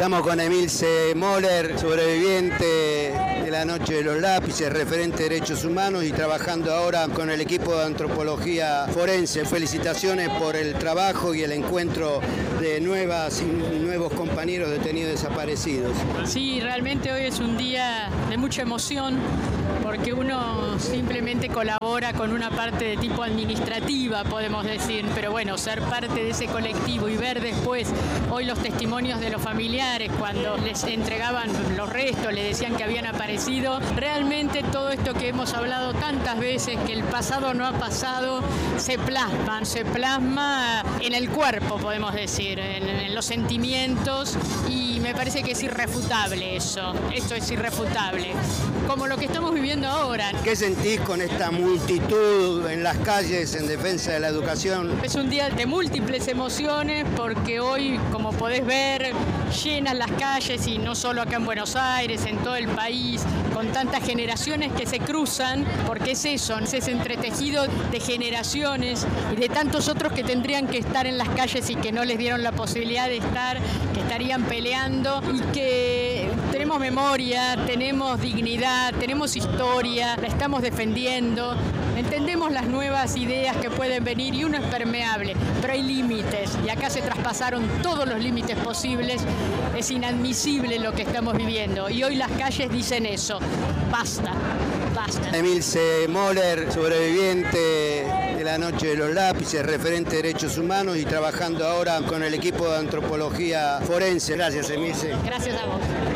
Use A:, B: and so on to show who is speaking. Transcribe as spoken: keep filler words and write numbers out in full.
A: Estamos con Emilce Moller, sobreviviente de la Noche de los Lápices, referente de derechos humanos y trabajando ahora con el equipo de antropología forense. Felicitaciones por el trabajo y el encuentro de nuevas y nuevos compañeros detenidos desaparecidos.
B: Sí, realmente hoy es un día de mucha emoción porque uno simplemente colabora con una parte de tipo administrativa, podemos decir, pero bueno, ser parte de ese colectivo y ver después hoy los testimonios de los familiares cuando les entregaban los restos, les decían que habían aparecido, realmente todo esto que hemos hablado tantas veces, que el pasado no ha pasado, se plasman, se plasma en el cuerpo, podemos decir, en, en los sentimientos, y me parece que es irrefutable eso, esto es irrefutable, como lo que estamos viviendo ahora.
A: ¿Qué sentís con esta multitud en las calles en defensa de la educación?
B: Es un día de múltiples emociones porque hoy, como podés ver, llenan las calles y no solo acá en Buenos Aires, en todo el país, con tantas generaciones que se cruzan, porque es eso, es ese entretejido de generaciones y de tantos otros que tendrían que estar en las calles y que no les dieron la posibilidad de estar, que estarían peleando y que tenemos memoria, tenemos dignidad, tenemos historia, la estamos defendiendo, entendemos las nuevas ideas que pueden venir y uno es permeable, pero hay límites y acá se traspasaron todos los límites posibles, es inadmisible lo que estamos viviendo y hoy las calles dicen eso, basta, basta.
A: Emilce Moller, sobreviviente de la Noche de los Lápices, referente de derechos humanos y trabajando ahora con el equipo de antropología forense. Gracias, Emilce.
B: Gracias a vos.